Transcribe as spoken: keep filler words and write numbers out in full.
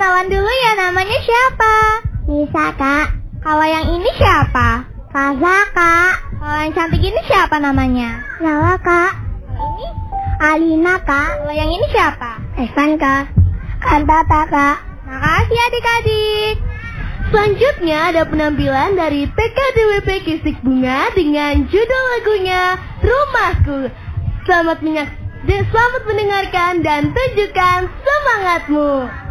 kenalan dulu ya, namanya siapa? Nisa, Kak. Kalau yang ini siapa? Kaza, Kak. Kalau yang cantik ini siapa namanya? Lala, Kak. Kalau ini? Alina, Kak. Kalau yang ini siapa? Evan, Kak. Kantata, Kak. Makasih adik-adik. Selanjutnya ada penampilan dari P K D W P Kisik Bunga dengan judul lagunya Rumahku. Selamat menyak- selamat mendengarkan dan tunjukkan semangatmu.